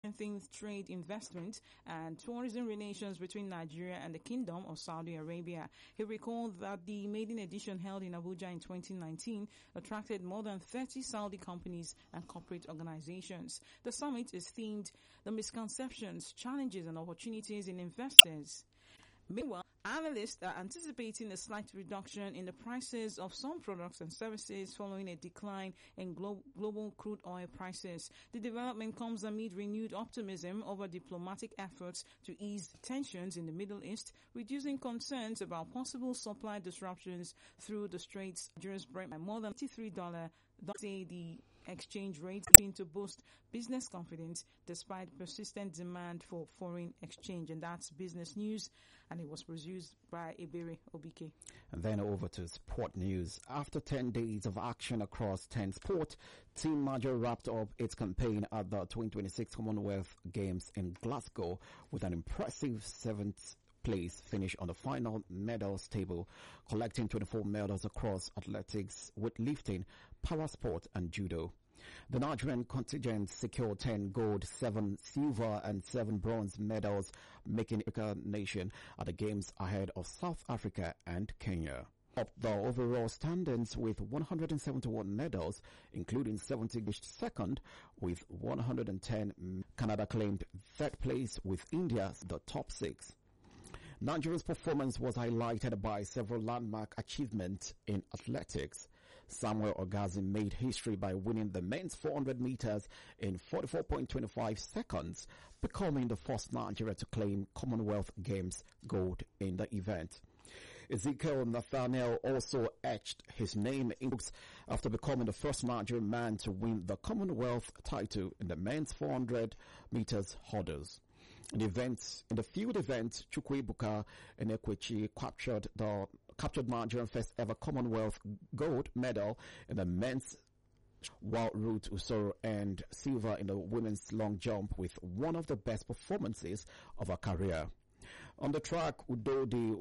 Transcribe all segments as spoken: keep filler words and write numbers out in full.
strengthen trade, investment, and tourism relations between Nigeria and the Kingdom of Saudi Arabia. He recalled that the maiden edition held in Abuja in twenty nineteen attracted more than thirty Saudi companies and corporate organizations. The summit is themed The Misconceptions, Challenges and Opportunities in Investors. Meanwhile, analysts are anticipating a slight reduction in the prices of some products and services following a decline in glo- global crude oil prices. The development comes amid renewed optimism over diplomatic efforts to ease tensions in the Middle East, reducing concerns about possible supply disruptions through the Straits. Nigeria's Brent by more than eighty-three dollars. Say the exchange rate being to boost business confidence despite persistent demand for foreign exchange. And that's business news, and it was produced by Ebere Obike. And then over to sport news. After ten days of action across ten sports, Team Nigeria wrapped up its campaign at the twenty twenty-six Commonwealth Games in Glasgow with an impressive seventh place finish on the final medals table, collecting twenty-four medals across athletics, weightlifting, power sport and judo. The Nigerian contingent secured ten gold, seven silver and seven bronze medals, making it a nation at the games ahead of South Africa and Kenya. Up the overall standings with one hundred seventy-one medals, including seventy second with one hundred ten. Canada claimed third place with India the top six. Nigeria's performance was highlighted by several landmark achievements in athletics. Samuel Ogazi made history by winning the men's four hundred meters in forty-four point two five seconds, becoming the first Nigeria to claim Commonwealth Games gold in the event. Ezekiel Nathaniel also etched his name in books after becoming the first Nigerian man to win the Commonwealth title in the men's four hundred meters hurdles. In the event, in the field event, Chukwuebuka Enekwechi captured the captured Nigerian first ever Commonwealth gold medal in the men's, while Ruth Usoro earned silver in the women's long jump with one of the best performances of her career. On the track, Udodi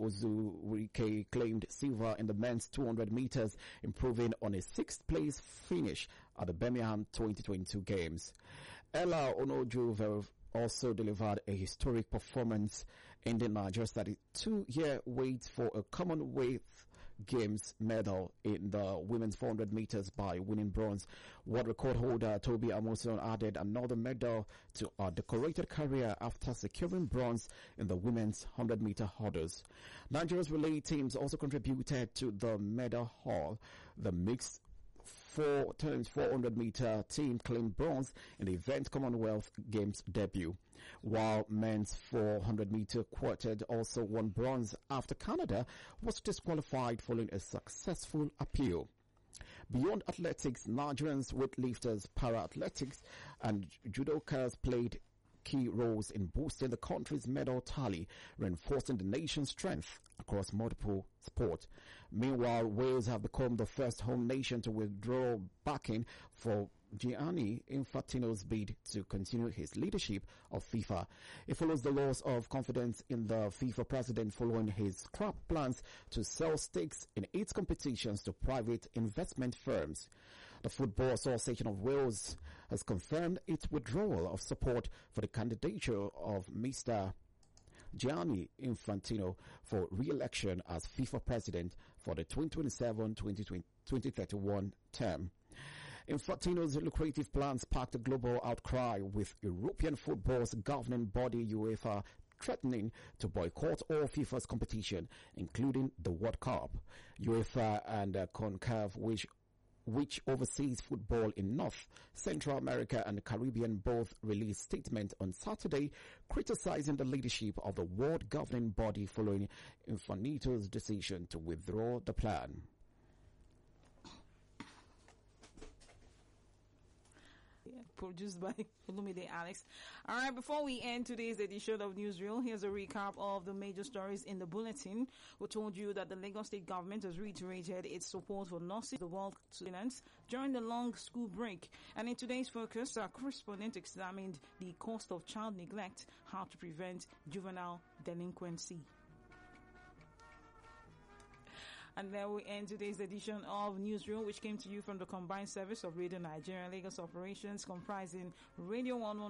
Ozurike claimed silver in the men's two hundred meters, improving on a sixth place finish at the Birmingham twenty twenty-two Games. Ella Onoju also delivered a historic performance, ending Nigeria's thirty-two year wait for a Commonwealth Games medal in the women's four hundred meters by winning bronze. World record holder Toby Amuson added another medal to her decorated career after securing bronze in the women's one hundred meter hurdles. Nigeria's relay teams also contributed to the medal haul. The mixed four times four hundred meter team claimed bronze in the event Commonwealth Games debut, while men's four hundred meter quartet also won bronze after Canada was disqualified following a successful appeal. Beyond athletics, Nigerians, weightlifters, para-athletics and judokas played key roles in boosting the country's medal tally, reinforcing the nation's strength across multiple sports. Meanwhile, Wales have become the first home nation to withdraw backing for Gianni Infantino's bid to continue his leadership of FIFA. It follows the loss of confidence in the FIFA president following his scrap plans to sell stakes in its competitions to private investment firms. The Football Association of Wales has confirmed its withdrawal of support for the candidature of Mister Gianni Infantino for re-election as FIFA president for the twenty twenty-seven to twenty thirty-one term. Infantino's lucrative plans sparked a global outcry, with European football's governing body UEFA threatening to boycott all FIFA's competition, including the World Cup. UEFA and uh, CONCACAF, which which oversees football in North, Central America and the Caribbean, both released statements on Saturday criticizing the leadership of the world governing body following Infantino's decision to withdraw the plan. Yeah, produced by Olumide Alex. All right, before we end today's edition of Newsreel, here's a recap of the major stories in the bulletin. We told you that the Lagos State government has reiterated its support for nurses the world students during the long school break. And in today's focus, our correspondent examined the cost of child neglect, how to prevent juvenile delinquency. And there we end today's edition of Newsroom, which came to you from the combined service of Radio Nigeria and Lagos operations, comprising Radio one